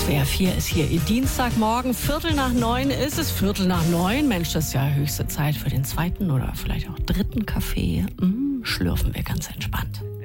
SWR 4 ist hier. Dienstagmorgen, 8:45 ist es. 8:45. Mensch, das ist ja höchste Zeit für den zweiten oder vielleicht auch dritten Kaffee. Schlürfen wir ganz entspannt.